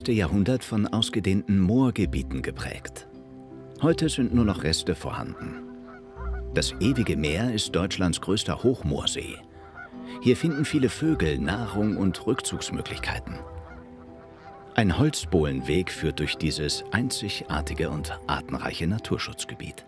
Jahrhundert von ausgedehnten Moorgebieten geprägt. Heute sind nur noch Reste vorhanden. Das Ewige Meer ist Deutschlands größter Hochmoorsee. Hier finden viele Vögel Nahrung und Rückzugsmöglichkeiten. Ein Holzbohlenweg führt durch dieses einzigartige und artenreiche Naturschutzgebiet.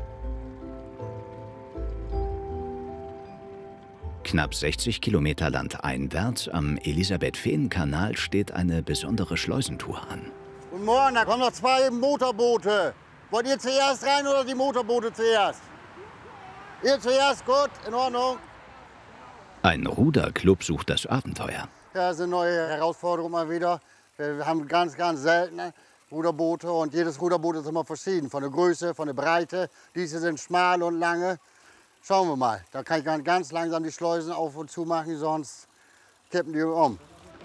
Knapp 60 Kilometer landeinwärts am Elisabeth-Fehn-Kanal steht eine besondere Schleusentour an. Guten Morgen, da kommen noch 2 Motorboote. Wollt ihr zuerst rein oder die Motorboote zuerst? Ihr zuerst, gut, in Ordnung. Ein Ruderclub sucht das Abenteuer. Ja, das ist eine neue Herausforderung mal wieder. Wir haben ganz selten Ruderboote und jedes Ruderboot ist immer verschieden. Von der Größe, von der Breite. Diese sind schmal und lange. Schauen wir mal. Da kann ich ganz langsam die Schleusen auf und zu machen, sonst kippen die um.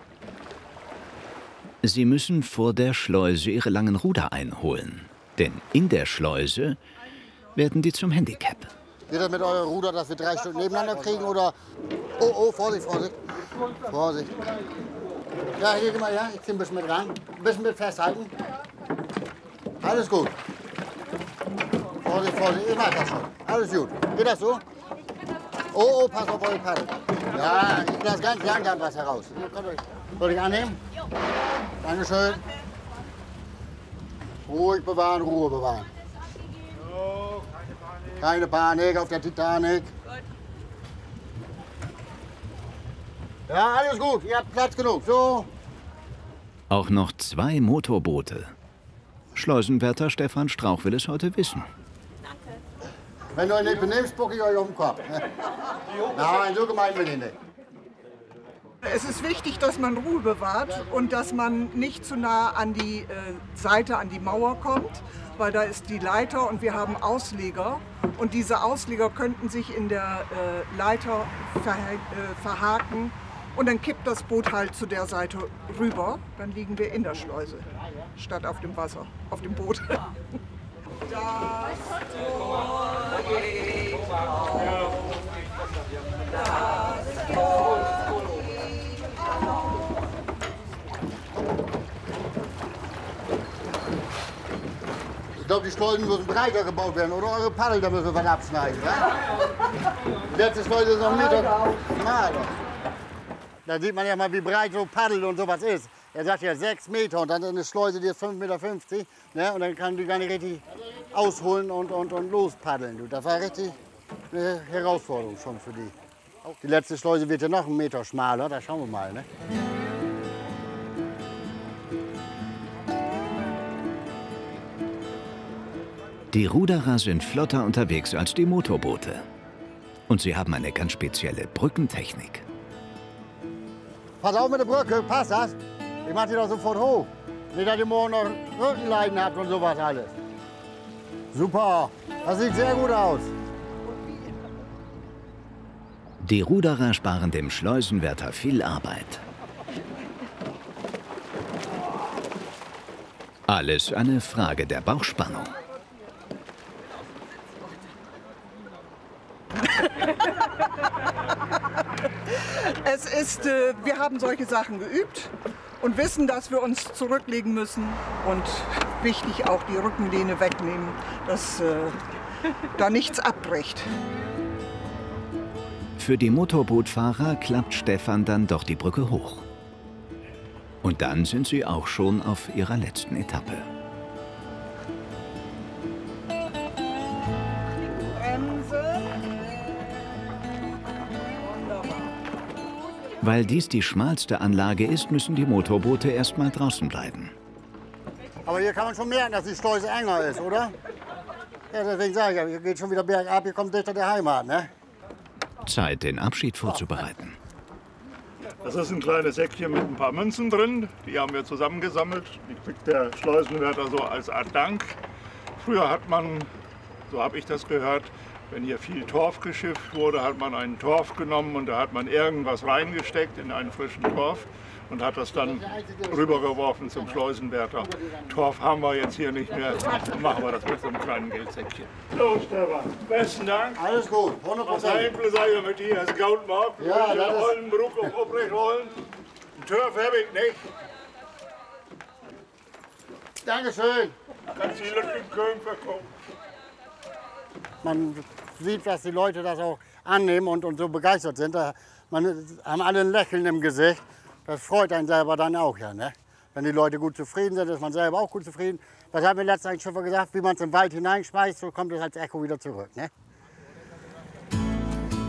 Sie müssen vor der Schleuse ihre langen Ruder einholen. Denn in der Schleuse werden die zum Handicap. Geht das mit eurem Ruder, dass wir 3 Stück nebeneinander kriegen? Oder? Oh, Vorsicht, Vorsicht. Vorsicht. Ja, hier, mal her. Ich zieh ein bisschen mit ran. Ein bisschen mit festhalten. Alles gut. Vorsicht, Vorsicht. Ich mach das schon. Alles gut. Geht das so? Oh, pass auf eure Paddel. Ja, ich lasse ganz langsam was heraus. Soll ich annehmen? Dankeschön. Ruhig bewahren, Ruhe bewahren. Keine Panik auf der Titanic. Ja, alles gut. Ihr habt Platz genug. So. Auch noch 2 Motorboote. Schleusenwärter Stefan Strauch will es heute wissen. Wenn du euch nicht benehmt, spucke ich euch auf den Kopf. Nein, so gemein bin ich nicht. Es ist wichtig, dass man Ruhe bewahrt und dass man nicht zu nah an die Seite, an die Mauer kommt, weil da ist die Leiter und wir haben Ausleger. Und diese Ausleger könnten sich in der Leiter verhaken und dann kippt das Boot halt zu der Seite rüber. Dann liegen wir in der Schleuse, statt auf dem Wasser, auf dem Boot. Ich glaube, die Schleusen müssen breiter gebaut werden, oder eure Paddel, da müssen wir was abschneiden. Ja? Die letzte Schleuse ist noch 1 Meter schmal. Da sieht man ja mal, wie breit so Paddel und sowas ist. Er sagt ja 6 Meter und dann ist eine Schleuse, die ist 5,50 Meter. Ne? Und dann kann die gar nicht richtig ausholen und lospaddeln. Das war richtig eine Herausforderung schon für die. Die letzte Schleuse wird ja noch 1 Meter schmaler, da schauen wir mal. Ne? Die Ruderer sind flotter unterwegs als die Motorboote. Und sie haben eine ganz spezielle Brückentechnik. Pass auf mit der Brücke, passt das? Ich mach die doch sofort hoch. Nicht, dass ihr morgen noch Rückenleiden habt und sowas alles. Super, das sieht sehr gut aus. Die Ruderer sparen dem Schleusenwärter viel Arbeit. Alles eine Frage der Bauchspannung. Wir haben solche Sachen geübt und wissen, dass wir uns zurücklegen müssen und wichtig auch die Rückenlehne wegnehmen, dass da nichts abbricht. Für die Motorbootfahrer klappt Stefan dann doch die Brücke hoch. Und dann sind sie auch schon auf ihrer letzten Etappe. Weil dies die schmalste Anlage ist, müssen die Motorboote erst mal draußen bleiben. Aber hier kann man schon merken, dass die Schleuse enger ist, oder? Ja, deswegen sage ich ja, hier geht schon wieder bergab, hier kommt dichter der Heimat, ne? Zeit, den Abschied vorzubereiten. Das ist ein kleines Säckchen mit ein paar Münzen drin. Die haben wir zusammengesammelt. Die kriegt der Schleusenwärter so als Art Dank. Früher hat man, so habe ich das gehört, wenn hier viel Torf geschifft wurde, hat man einen Torf genommen und da hat man irgendwas reingesteckt in einen frischen Torf und hat das dann rübergeworfen zum Schleusenwärter. Torf haben wir jetzt hier nicht mehr, dann machen wir das mit so einem kleinen Geldsäckchen. So, Stefan, besten Dank. Alles gut, 100%. Was simpel sei ich mit dir, das Gaut mag. Ja, das ist... Rollen, Bruch auf aufrecht rollen. Ein Torf habe ich nicht. Dankeschön. Ganz viele in Köln verkaufen. Man sieht, dass die Leute das auch annehmen und so begeistert sind. Man haben alle ein Lächeln im Gesicht. Das freut einen selber dann auch, ja, ne? Wenn die Leute gut zufrieden sind, ist man selber auch gut zufrieden. Was haben wir letztens schon gesagt? Wie man es im Wald hineinschmeißt, so kommt es als Echo wieder zurück, ne?